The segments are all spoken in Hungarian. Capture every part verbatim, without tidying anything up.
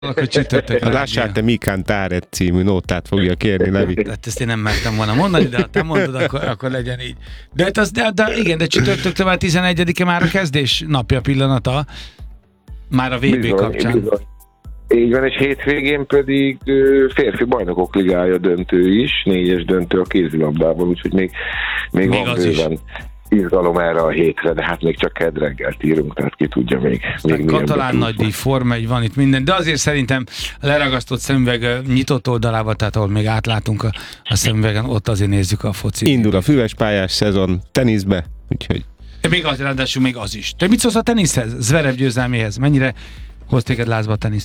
Akkor csütörtök. Lássál, te Mikán Táret című nótát fogja kérni, Levi. Hát ezt én nem mertem volna mondani, de ha te mondod, akkor, akkor legyen így. De, hát az, de, de igen, de csütörtöktől már tizenegyedike már a kezdés napja pillanata. Már a vé bé bizony, kapcsán. Bizony. Így van, és hétvégén pedig férfi bajnokok ligája döntő is, négyes döntő a kézilabdában, úgyhogy még, még, még van bőven izgalom erre a hétre, de hát még csak kedd reggelt írunk, tehát ki tudja még. még Katalán nagydíj, Forma egy, van itt minden, de azért szerintem leragasztott szemüveg nyitott oldalával, tehát ahol még átlátunk a, a szemüvegen, ott azért nézzük a focit. Indul a füvespályás szezon teniszbe, úgyhogy... De még az, ráadásul még az is. Te mit szólsz a teniszhez, Zverev győzelméhez? Mennyire hoz téged lázba a tenisz?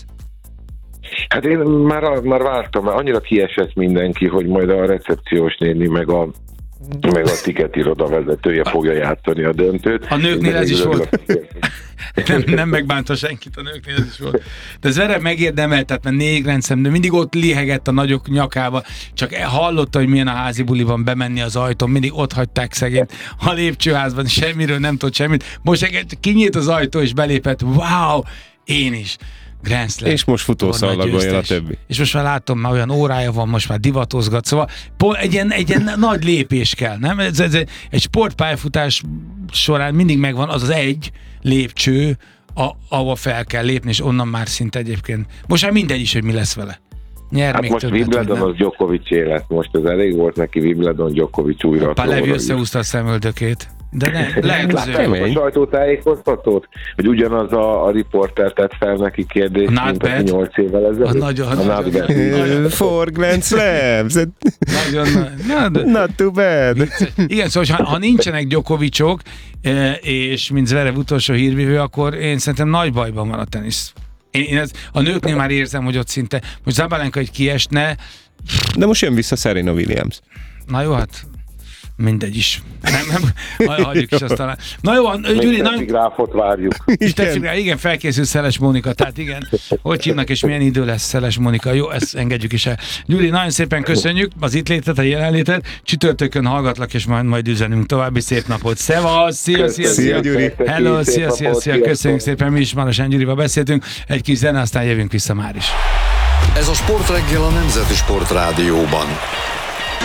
Hát én már, már vártam, mert annyira kiesett mindenki, hogy majd a recepciós néni meg a meg a ticket iroda vezetője fogja játszani a döntőt. A nőknél ez is volt. nem, nem megbánta senkit, a nőknél ez is volt. De Zverev megérdemelt, tehát mert négy rendszem, de mindig ott lihegett a nagyok nyakába, csak hallotta, hogy milyen a házi buliban bemenni az ajtón, mindig ott hagyták szegényt a lépcsőházban, semmiről nem tudott semmit. Most kinyílt az ajtó és belépett, wow, én is. Grand Slam. És most futószallagoljon a többi. És most már látom, már olyan órája van, most már divatozgat, szóval egy ilyen, egy ilyen nagy lépés kell, nem? Ez, ez, egy sportpályafutás során mindig megvan az az egy lépcső, a, ahova fel kell lépni, és onnan már szinte egyébként. Most már mindegy is, hogy mi lesz vele. Nyer hát még most többet, Wimbledon az Djokovic élet, most az elég volt neki Wimbledon, Djokovic újra. A Levi összehúzta a szemöldökét. De nem, lehet az ő. A sajtótájékoztatót, hogy ugyanaz a, a riporter tett fel neki kérdést, mint a nyolc évvel ezelőtt. A nagyon, a nagyon. Four Grand Slams. Nagyon, na, de, not too bad. Igen, szóval, ha, ha nincsenek Djokovicok, és mint Zverev utolsó hírvívő, akkor én szerintem nagy bajban van a tenisz. Én, én ez, a nőknél már érzem, hogy ott szinte, most Zabalenka egy kiesne. De most jön vissza Serena Williams. Na jó, hát mindegy is. Nem, nem, hagyjuk is azt talán. Na jó, Gyuri, nagyon... Gráfot várjuk. Igen. igen, felkészül Szeles Mónika, tehát igen, hogy hívnak és milyen idő lesz Szeles Mónika. Jó, ezt engedjük is el. Gyuri, nagyon szépen köszönjük az itt létet, a jelenlétet. Csütörtökön hallgatlak, és majd, majd üzenünk. További szép napot. Szevasz, szia, szia, szia, Gyuri. Hello, szia, szia, szia, köszönjük szépen. Mi is Marosan Gyurival beszéltünk. Egy kis zene, aztán jövünk vissza már is. Ez a Sportreggel a Nemzeti Sportrádióban.